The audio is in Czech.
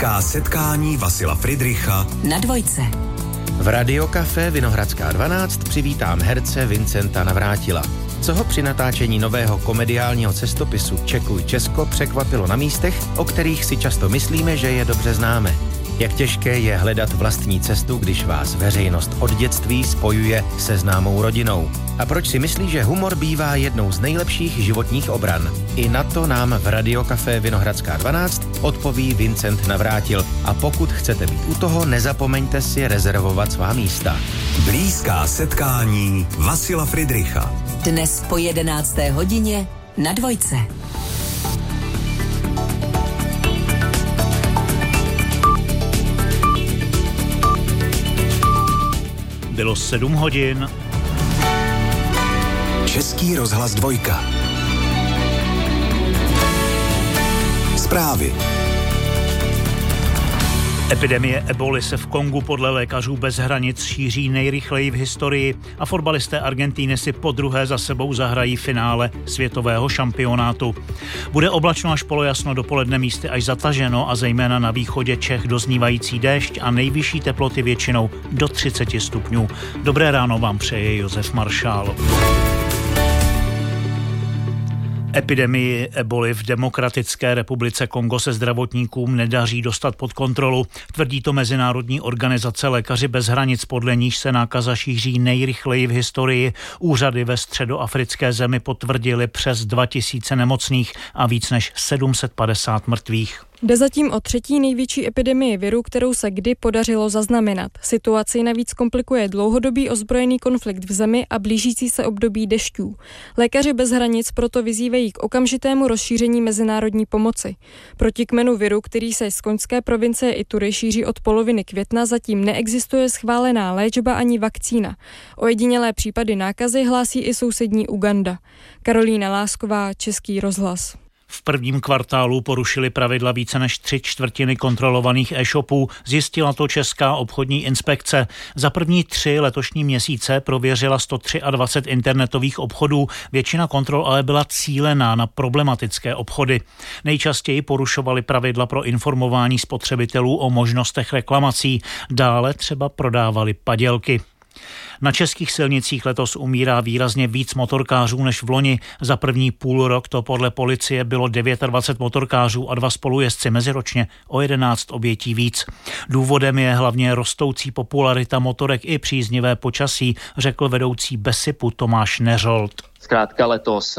Blízká setkání Vasila Friedricha na Dvojce. V Radiokafé Vinohradská 12 přivítám herce Vincenta Navrátila. Co ho při natáčení nového komediálního cestopisu Čekuj Česko překvapilo na místech, o kterých si často myslíme, že je dobře známe? Jak těžké je hledat vlastní cestu, když vás veřejnost od dětství spojuje se známou rodinou? A proč si myslí, že humor bývá jednou z nejlepších životních obran? I na to nám v Radiokafé Vinohradská 12 odpoví Vincent Navrátil. A pokud chcete být u toho, nezapomeňte si rezervovat svá místa. Blízká setkání Vasila Friedricha. Dnes po 11. hodině na Dvojce. Bylo 7 hodin. Český rozhlas 2. Zprávy. Epidemie eboly se v Kongu podle lékařů bez hranic šíří nejrychleji v historii a fotbalisté Argentíny si podruhé za sebou zahrají finále světového šampionátu. Bude oblačno až polojasno, dopoledne místy až zataženo a zejména na východě Čech doznívající déšť a nejvyšší teploty většinou do 30 stupňů. Dobré ráno vám přeje Josef Maršál. Epidemii eboly v Demokratické republice Kongo se zdravotníkům nedaří dostat pod kontrolu. Tvrdí to mezinárodní organizace Lékaři bez hranic, podle níž se nákaza šíří nejrychleji v historii. Úřady ve středoafrické zemi potvrdily přes 2000 nemocných a víc než 750 mrtvých. Jde zatím o třetí největší epidemii viru, kterou se kdy podařilo zaznamenat. Situaci navíc komplikuje dlouhodobý ozbrojený konflikt v zemi a blížící se období dešťů. Lékaři bez hranic proto vyzývají k okamžitému rozšíření mezinárodní pomoci. Proti kmenu viru, který se z konžské provincie Ituri šíří od poloviny května, zatím neexistuje schválená léčba ani vakcína. Ojedinělé případy nákazy hlásí i sousední Uganda. Karolína Lásková, Český rozhlas. V prvním kvartálu porušili pravidla více než 3/4 kontrolovaných e-shopů, zjistila to Česká obchodní inspekce. Za první 3 letošní měsíce prověřila 123 internetových obchodů, většina kontrol ale byla cílená na problematické obchody. Nejčastěji porušovali pravidla pro informování spotřebitelů o možnostech reklamací, dále třeba prodávali padělky. Na českých silnicích letos umírá výrazně víc motorkářů než v loni. Za první půlrok to podle policie bylo 29 motorkářů a 2 spolujezdci, meziročně o 11 obětí víc. Důvodem je hlavně rostoucí popularita motorek i příznivé počasí, řekl vedoucí BESIPu Tomáš Neřold. Zkrátka letos